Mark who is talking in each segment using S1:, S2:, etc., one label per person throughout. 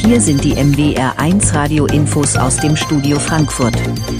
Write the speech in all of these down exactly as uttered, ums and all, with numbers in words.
S1: hier sind die M W R eins Radio-Infos aus dem Studio Frankfurt.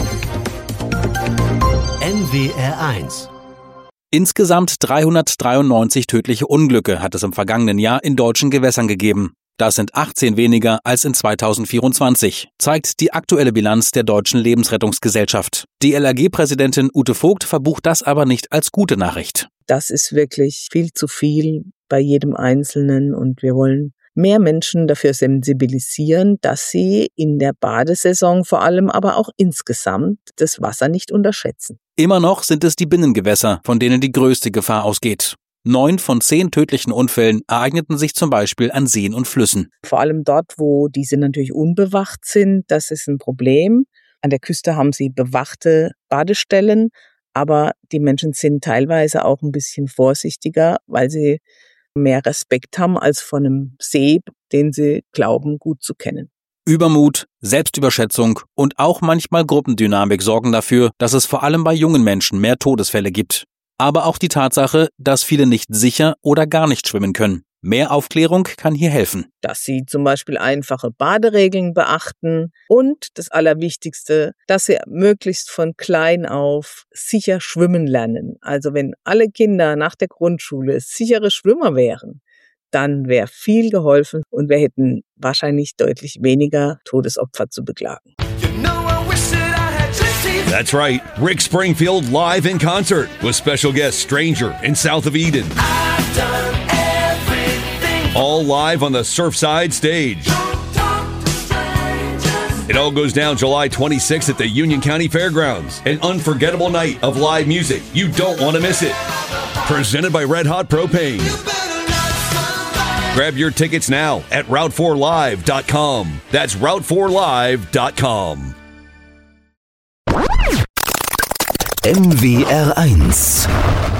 S2: M W R eins.
S3: Insgesamt dreihundertdreiundneunzig tödliche Unglücke hat es im vergangenen Jahr in deutschen Gewässern gegeben. Das sind achtzehn weniger als in zweitausendvierundzwanzig, zeigt die aktuelle Bilanz der Deutschen Lebensrettungsgesellschaft. Die L R G-Präsidentin Ute Vogt verbucht das aber nicht als gute Nachricht.
S4: Das ist wirklich viel zu viel bei jedem Einzelnen und wir wollen mehr Menschen dafür sensibilisieren, dass sie in der Badesaison vor allem, aber auch insgesamt das Wasser nicht unterschätzen.
S3: Immer noch sind es die Binnengewässer, von denen die größte Gefahr ausgeht. Neun von zehn tödlichen Unfällen ereigneten sich zum Beispiel an Seen und Flüssen.
S4: Vor allem dort, wo diese natürlich unbewacht sind, das ist ein Problem. An der Küste haben sie bewachte Badestellen, aber die Menschen sind teilweise auch ein bisschen vorsichtiger, weil sie mehr Respekt haben als vor einem See, den sie glauben, gut zu kennen.
S3: Übermut, Selbstüberschätzung und auch manchmal Gruppendynamik sorgen dafür, dass es vor allem bei jungen Menschen mehr Todesfälle gibt. Aber auch die Tatsache, dass viele nicht sicher oder gar nicht schwimmen können. Mehr Aufklärung kann hier helfen.
S4: Dass sie zum Beispiel einfache Baderegeln beachten und das Allerwichtigste, dass sie möglichst von klein auf sicher schwimmen lernen. Also wenn alle Kinder nach der Grundschule sichere Schwimmer wären, dann wäre viel geholfen und wir hätten wahrscheinlich deutlich weniger Todesopfer zu beklagen.
S5: That's right. Rick Springfield live in concert with special guest Stranger in South of Eden.
S2: I've done everything.
S5: All live on the Surfside stage.
S2: Don't talk to strangers.
S5: It all goes down July twenty-sixth at the Union County Fairgrounds. An unforgettable night of live music. You don't want to miss it. Presented by Red Hot Propane. Grab your tickets now at route four live dot com. That's route four live dot com.
S2: M W R eins.